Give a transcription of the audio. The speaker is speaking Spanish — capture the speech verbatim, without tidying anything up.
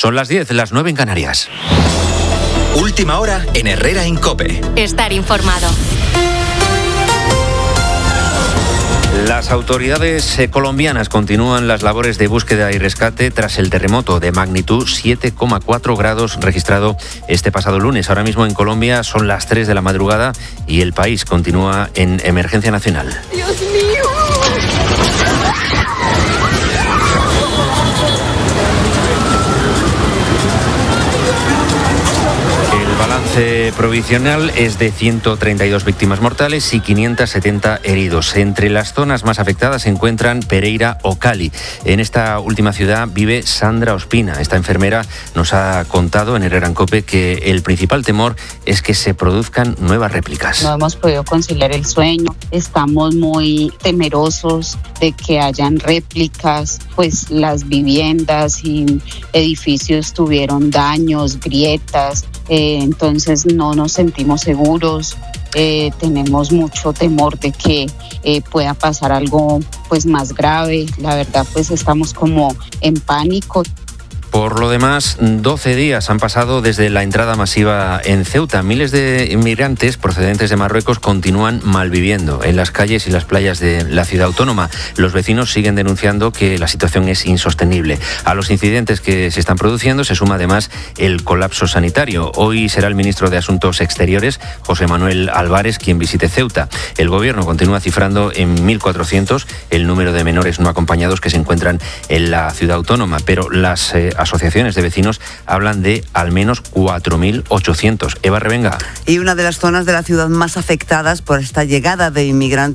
Son las diez, las nueve en Canarias. Última hora en Herrera en COPE. Estar informado. Las autoridades eh, colombianas continúan las labores de búsqueda y rescate tras el terremoto de magnitud siete coma cuatro grados registrado este pasado lunes. Ahora mismo en Colombia son las tres de la madrugada y el país continúa en emergencia nacional. ¡Dios mío! El balance provisional es de ciento treinta y dos víctimas mortales y quinientos setenta heridos. Entre las zonas más afectadas se encuentran Pereira o Cali. En esta última ciudad vive Sandra Ospina. Esta enfermera nos ha contado en Herrera en COPE que el principal temor es que se produzcan nuevas réplicas. No hemos podido conciliar el sueño. Estamos muy temerosos de que hayan réplicas, pues las viviendas y edificios tuvieron daños, grietas. Eh, entonces no nos sentimos seguros, eh, tenemos mucho temor de que eh, pueda pasar algo pues más grave. La verdad pues estamos como en pánico. Por lo demás, doce días han pasado desde la entrada masiva en Ceuta. Miles de inmigrantes procedentes de Marruecos continúan malviviendo en las calles y las playas de la ciudad autónoma. Los vecinos siguen denunciando que la situación es insostenible. A los incidentes que se están produciendo se suma además el colapso sanitario. Hoy será el ministro de Asuntos Exteriores, José Manuel Álvarez, quien visite Ceuta. El gobierno continúa cifrando en mil cuatrocientos el número de menores no acompañados que se encuentran en la ciudad autónoma, pero las eh, asociaciones de vecinos hablan de al menos cuatro mil ochocientos. Eva Revenga. Y una de las zonas de la ciudad más afectadas por esta llegada de inmigrantes